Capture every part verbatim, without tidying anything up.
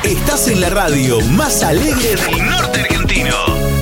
Estás en la radio más alegre del norte argentino.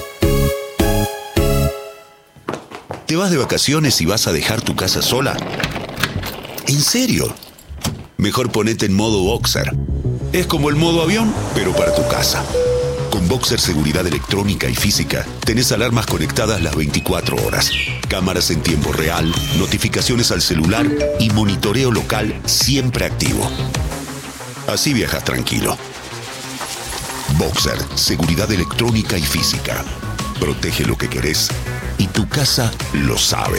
¿Te vas de vacaciones y vas a dejar tu casa sola? ¿En serio? Mejor ponete en modo Boxer. Es como el modo avión, pero para tu casa. Con Boxer Seguridad Electrónica y Física, tenés alarmas conectadas las veinticuatro horas, cámaras en tiempo real, notificaciones al celular y monitoreo local siempre activo. Así viajas tranquilo. Boxer Seguridad Electrónica y Física. Protege lo que querés y tu casa lo sabe.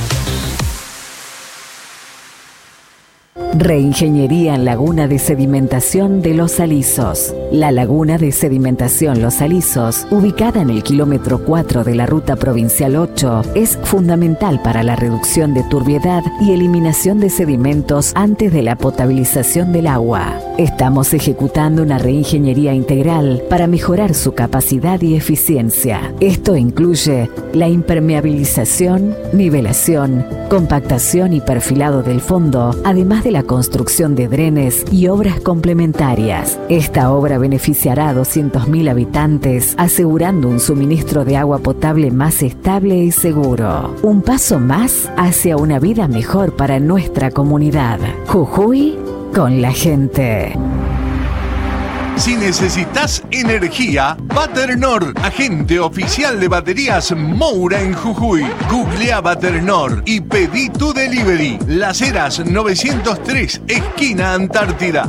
Reingeniería en Laguna de Sedimentación de Los Alisos. La Laguna de Sedimentación Los Alisos, ubicada en el kilómetro cuatro de la Ruta Provincial ocho, es fundamental para la reducción de turbiedad y eliminación de sedimentos antes de la potabilización del agua. Estamos ejecutando una reingeniería integral para mejorar su capacidad y eficiencia. Esto incluye la impermeabilización, nivelación, compactación y perfilado del fondo, además de la construcción de drenes y obras complementarias. Esta obra beneficiará a doscientos mil habitantes, asegurando un suministro de agua potable más estable y seguro. Un paso más hacia una vida mejor para nuestra comunidad. Jujuy con la gente. Si necesitas energía, Baternor, agente oficial de baterías Moura en Jujuy. Googlea Baternor y pedí tu delivery. Las Heras novecientos tres, esquina Antártida.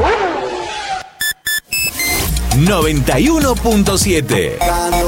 noventa y uno punto siete.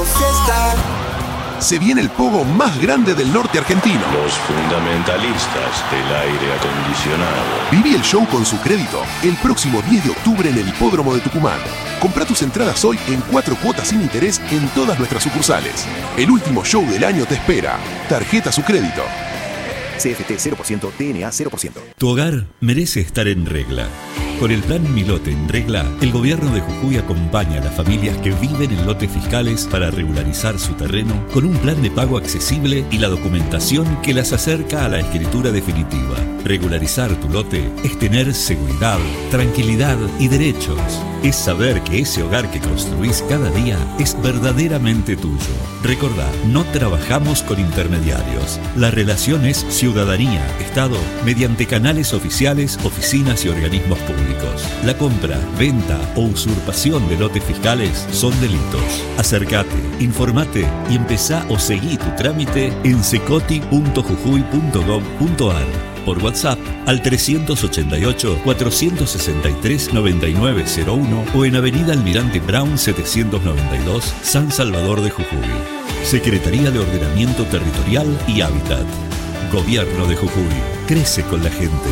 Se viene el pogo más grande del norte argentino. Los fundamentalistas del aire acondicionado. Viví el show con su crédito el próximo diez de octubre en el Hipódromo de Tucumán. Comprá tus entradas hoy en cuatro cuotas sin interés en todas nuestras sucursales. El último show del año te espera. Tarjeta su crédito. C F T cero por ciento, D N A cero por ciento. Tu hogar merece estar en regla. Con el plan Mi Lote en Regla, el gobierno de Jujuy acompaña a las familias que viven en lotes fiscales para regularizar su terreno con un plan de pago accesible y la documentación que las acerca a la escritura definitiva. Regularizar tu lote es tener seguridad, tranquilidad y derechos. Es saber que ese hogar que construís cada día es verdaderamente tuyo. Recordá, no trabajamos con intermediarios. La relación es ciudadanía-Estado mediante canales oficiales, oficinas y organismos públicos. La compra, venta o usurpación de lotes fiscales son delitos. Acércate, informate y empezá o seguí tu trámite en secoti punto jujuy punto gob punto ar. Por WhatsApp al trescientos ochenta y ocho, cuatrocientos sesenta y tres, noventa y nueve cero uno o en Avenida Almirante Brown setecientos noventa y dos, San Salvador de Jujuy. Secretaría de Ordenamiento Territorial y Hábitat. Gobierno de Jujuy. Crece con la gente.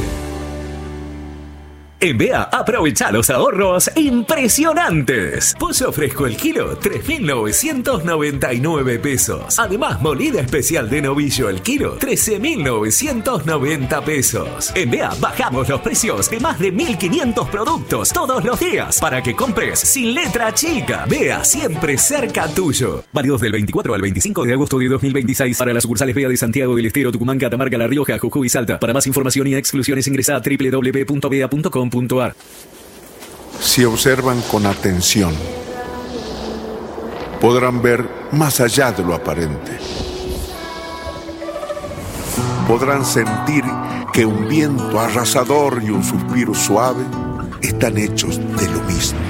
En B E A aprovecha los ahorros impresionantes. Pollo fresco el kilo, tres mil novecientos noventa y nueve pesos. Además, molida especial de novillo el kilo, trece mil novecientos noventa pesos. En B E A bajamos los precios de más de mil quinientos productos todos los días para que compres sin letra chica. B E A siempre cerca tuyo. Válidos del veinticuatro al veinticinco de agosto de dos mil veintiséis para las sucursales B E A de Santiago del Estero, Tucumán, Catamarca, La Rioja, Jujuy y Salta. Para más información y exclusiones ingresa a doble u doble u doble u punto bea punto com punto ar. Si observan con atención, podrán ver más allá de lo aparente. Podrán sentir que un viento arrasador y un suspiro suave están hechos de lo mismo.